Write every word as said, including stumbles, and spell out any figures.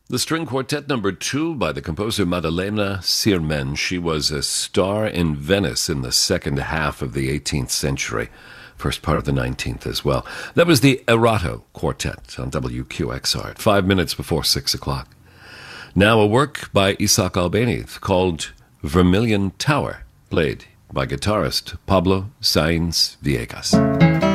The string quartet number two by the composer Maddalena Sirmen. She was a star in Venice in the second half of the eighteenth century, first part of the nineteenth as well. That was the Erato Quartet on W Q X R at five minutes before six o'clock. Now a work by Isaac Albéniz called Vermilion Tower, played by guitarist Pablo Sáenz Villegas.